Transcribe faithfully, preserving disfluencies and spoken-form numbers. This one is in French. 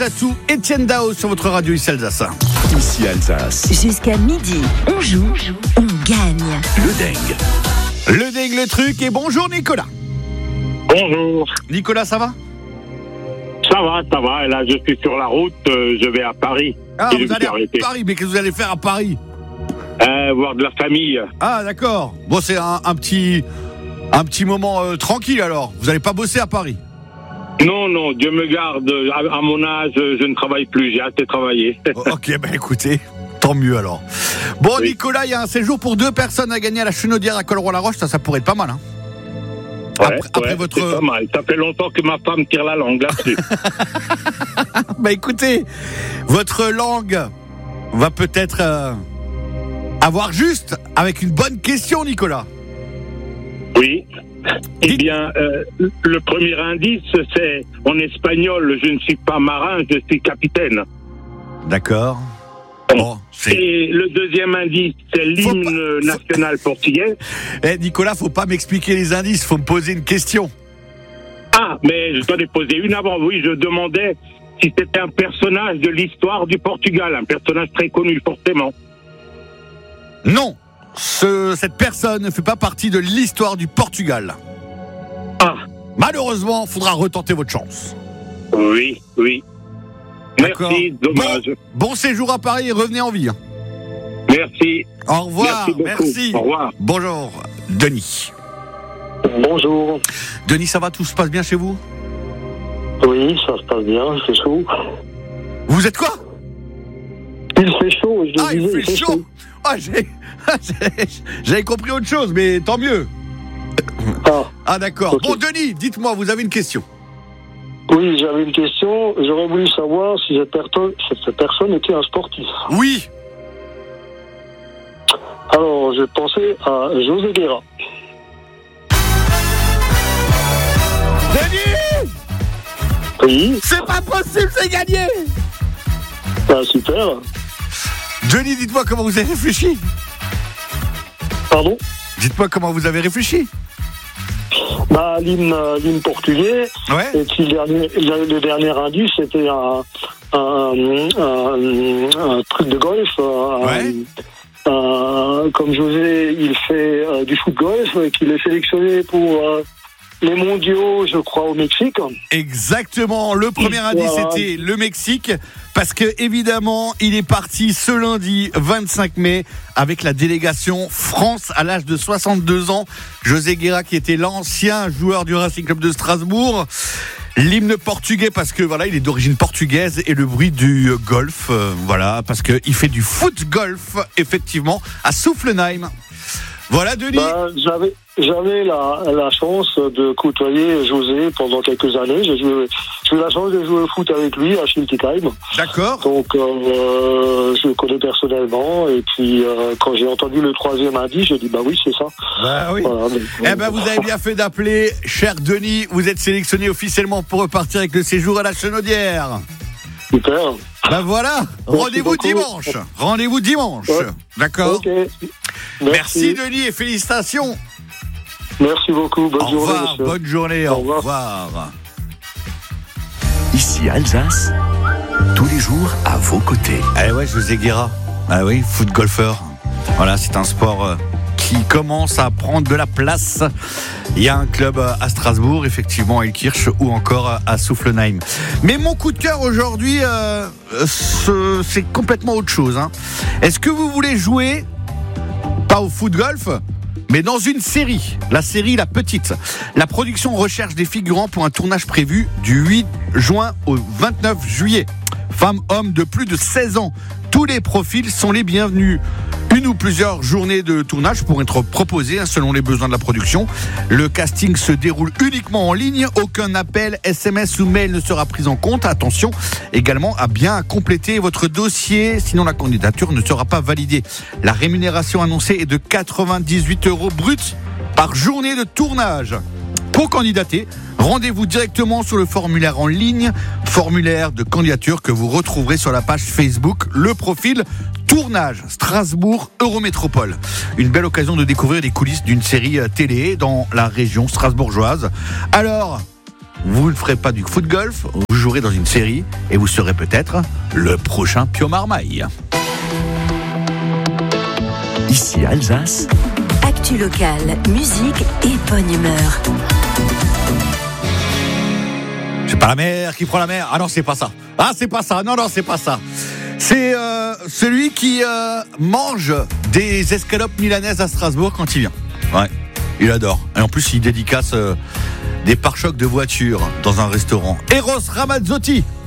Tatou, Étienne Dao sur votre radio ici Alsace. Ici Alsace. Jusqu'à midi, on joue, on gagne. Le dingue. Le dingue, le truc, et bonjour Nicolas. Bonjour. Nicolas, ça va? Ça va, ça va. Et là, je suis sur la route. Euh, je vais à Paris. Ah, Et je vous me allez suis arrêté. à Paris, mais qu'est-ce que vous allez faire à Paris? Euh, voir de la famille. Ah, d'accord. Bon, c'est un, un petit, un petit moment euh, tranquille alors. Vous n'allez pas bosser à Paris? Non, non, Dieu me garde. À, à mon âge, je ne travaille plus. J'ai assez travaillé. Oh, ok, ben écoutez, tant mieux alors. Bon, Oui. Nicolas, il y a un séjour pour deux personnes à gagner à la Chenaudière à Colroy-la-Roche. Ça, ça pourrait être pas mal, hein. Ouais, Après- après ouais, votre- c'est pas mal. Ça fait longtemps que ma femme tire la langue là-dessus. Bah écoutez, votre langue va peut-être euh, avoir juste avec une bonne question, Nicolas. Oui. Eh Dites- bien, euh, le premier indice, c'est en espagnol, je ne suis pas marin, je suis capitaine. D'accord. Bon, c'est... Et le deuxième indice, c'est l'hymne pas- national portugais. Eh, Nicolas, faut pas m'expliquer les indices, faut me poser une question. Ah, mais je t'en ai posé une avant. Oui, je demandais si c'était un personnage de l'histoire du Portugal, un personnage très connu, forcément. Non, ce, cette personne ne fait pas partie de l'histoire du Portugal. Ah, Malheureusement, faudra retenter votre chance. oui, oui. D'accord. Merci, dommage. Bon, bon séjour à Paris et revenez en vie. hein. Merci. Au revoir, Merci beaucoup. merci. Au revoir. Bonjour, Denis. Bonjour. Denis, ça va, tout se passe bien chez vous? Oui, ça se passe bien, il fait chaud. Vous êtes quoi? Il fait chaud, je Ah, il disais, fait chaud. Ah, j'ai... j'ai- j'avais compris autre chose, mais tant mieux. Ah, Ah, d'accord. Ok. Bon, Denis, dites-moi, vous avez une question. oui, j'avais une question. J'aurais voulu savoir si cette, perto- cette personne était un sportif. Oui. Alors, je pensais à José Guerra. Denis, Oui, c'est pas possible, c'est gagné. ah, super. Denis, dites-moi comment vous avez réfléchi. Pardon. Dites-moi comment vous avez réfléchi. Bah, l'hymne, euh, l'hymne portugais. Ouais. Et puis, le dernier, le, le dernier indice, c'était un, un, un, un truc de golf. un- Ouais. un- comme José, il fait euh, du foot golf, et qu'il est sélectionné pour euh, les mondiaux, je crois, au Mexique. Exactement. Le premier indice Voilà. c'était le Mexique, parce que évidemment, il est parti ce lundi vingt-cinq mai avec la délégation France à l'âge de soixante-deux ans. José Guerra, qui était l'ancien joueur du Racing Club de Strasbourg. L'hymne portugais, parce que voilà, il est d'origine portugaise, et le bruit du golf, euh, voilà, parce que il fait du foot golf, effectivement, à Soufflenheim. Voilà, Denis. Bah, j'avais, j'avais la, la chance de côtoyer José pendant quelques années. J'ai, joué, j'ai eu la chance de jouer au foot avec lui à Schiltigheim. D'accord. Donc, euh, je le connais personnellement. Et puis, euh, quand j'ai entendu le troisième indice, j'ai dit, bah oui, c'est ça. Bah oui. Voilà, donc, Eh ben, vous avez bien fait d'appeler, cher Denis. Vous êtes sélectionné officiellement pour repartir avec le séjour à la Chenaudière. super. Ben voilà. Merci Rendez-vous beaucoup. dimanche. Rendez-vous dimanche. Ouais. D'accord. Ok. Merci Denis et félicitations. Merci beaucoup. Bonne Au journée, revoir. monsieur. Bonne journée. Au Au revoir. revoir. Ici Alsace. Tous les jours à vos côtés. Eh ouais, José Guerra. Ah oui, foot golfeur. Voilà, c'est un sport euh, qui commence à prendre de la place. Il y a un club euh, à Strasbourg, effectivement, à Elkirch, ou encore euh, à Soufflenheim. Mais mon coup de cœur aujourd'hui, euh, ce- c'est complètement autre chose. hein. Est-ce que vous voulez jouer, pas au foot golf, mais dans une série, la série La Petite. La production recherche des figurants pour un tournage prévu du huit juin au vingt-neuf juillet. Femmes, hommes de plus de seize ans, tous les profils sont les bienvenus. Une ou plusieurs journées de tournage pourront être proposées hein, selon les besoins de la production. Le casting se déroule uniquement en ligne. Aucun appel, S M S ou mail ne sera pris en compte. Attention également à bien compléter votre dossier, sinon la candidature ne sera pas validée. La rémunération annoncée est de quatre-vingt-dix-huit euros bruts par journée de tournage. Pour candidater, rendez-vous directement sur le formulaire en ligne, formulaire de candidature que vous retrouverez sur la page Facebook, le profil Tournage Strasbourg Eurométropole. Une belle occasion de découvrir les coulisses d'une série télé dans la région strasbourgeoise. Alors, vous ne ferez pas du foot golf, vous jouerez dans une série et vous serez peut-être le prochain Pio Marmaille. Ici Alsace. Actu locale, musique et bonne humeur. C'est pas la mer qui prend la mer. Ah non, c'est pas ça. Ah, c'est pas ça. Non, non, c'est pas ça. C'est euh, celui qui euh, mange des escalopes milanaises à Strasbourg quand il vient. Ouais, il adore. Et en plus, il dédicace euh, des pare-chocs de voiture dans un restaurant. Eros Ramazzotti.